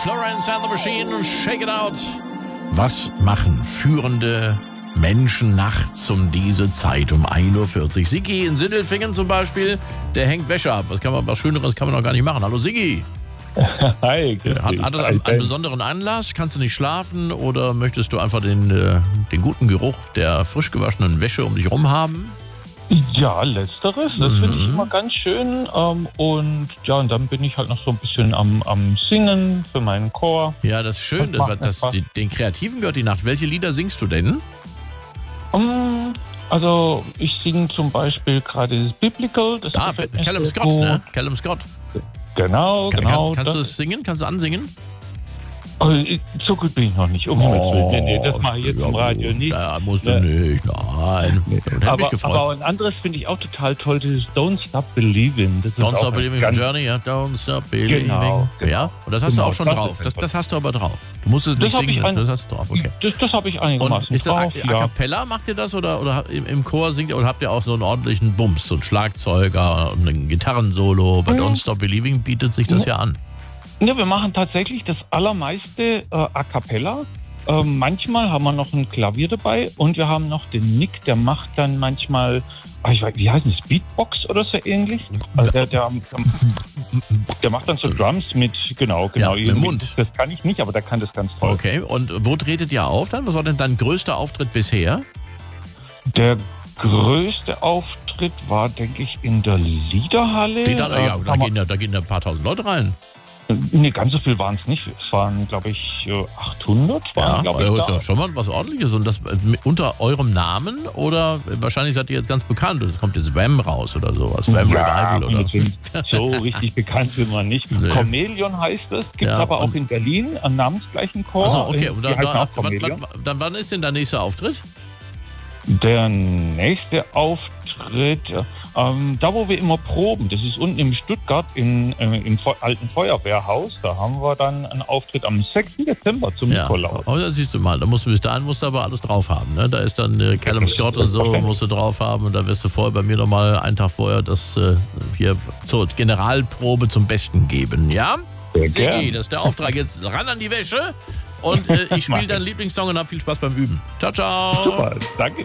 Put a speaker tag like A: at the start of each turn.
A: Florence and the Machine, Shake It Out. Was machen führende Menschen nachts um diese Zeit um 1:40 Uhr? Siggi in Sindelfingen zum Beispiel, der hängt Wäsche ab. Was Schöneres kann man doch gar nicht machen. Hallo Siggi.
B: Hi.
A: Hat das einen besonderen Anlass? Kannst du nicht schlafen oder möchtest du einfach den guten Geruch der frisch gewaschenen Wäsche um dich rum haben?
B: Ja, letzteres, das finde ich immer ganz schön. Und dann bin ich halt noch so ein bisschen am Singen für meinen Chor.
A: Ja, das ist schön. Den Kreativen gehört die Nacht. Welche Lieder singst du denn?
B: Also ich singe zum Beispiel gerade das Biblical. Das
A: Callum Scott, ne? Callum Scott.
B: Genau.
A: Kannst du es singen? Kannst du ansingen?
B: So gut bin ich noch nicht. Nee, das mache ich jetzt im Radio nicht.
A: Ja, musst du nicht. Nein.
B: Aber ein anderes finde ich auch total toll. Das ist Don't Stop Believing.
A: Don't Stop Believing von Journey, ja. Don't Stop Believing.
B: Genau.
A: Ja, und das hast du auch schon drauf. Das hast du aber drauf. Du musst es nicht singen. Das hast du drauf. Okay.
B: Das habe ich einigermaßen
A: ist
B: drauf.
A: A Cappella macht ihr das oder im Chor singt ihr oder habt ihr auch so einen ordentlichen Bums, so einen Schlagzeuger und ein Gitarrensolo? Bei Don't Stop Believing bietet sich das ja an.
B: Ja, wir machen tatsächlich das allermeiste a cappella. Manchmal haben wir noch ein Klavier dabei und wir haben noch den Nick, der macht dann manchmal, wie heißt das, Beatbox oder so ähnlich? Also der macht dann so Drums mit, genau.
A: Ja, mit dem Mund.
B: Das kann ich nicht, aber der kann das ganz toll.
A: Okay, und wo tretet ihr auf dann? Was war denn dein größter Auftritt bisher?
B: Der größte Auftritt war, denke ich, in der Liederhalle.
A: Da gehen ein paar tausend Leute rein.
B: Nee, ganz so viel waren es nicht. Es waren, glaube ich, 800.
A: Das ist ja schon mal was Ordentliches. Und das unter eurem Namen? Oder wahrscheinlich seid ihr jetzt ganz bekannt. Es kommt jetzt Wham raus oder sowas. Wham Revival oder
B: so richtig bekannt sind wir nicht. Nee. Chameleon heißt es. Gibt aber auch in Berlin einen namensgleichen Chor.
A: Also okay. Und dann wann ist denn der nächste Auftritt?
B: Der nächste Auftritt, da wo wir immer proben, das ist unten in Stuttgart im alten Feuerwehrhaus. Da haben wir dann einen Auftritt am 6. Dezember zum Nikolaus.
A: Oh, da siehst du mal, bis dahin musst du aber alles drauf haben. Ne? Da ist dann Callum Scott und so, musst du drauf haben. Und da wirst du vorher bei mir nochmal einen Tag vorher das hier zur Generalprobe zum Besten geben. Ja? Siggi, das ist der Auftrag. Jetzt ran an die Wäsche. Und ich spiele deinen Lieblingssong und hab viel Spaß beim Üben. Ciao, ciao.
B: Super, danke.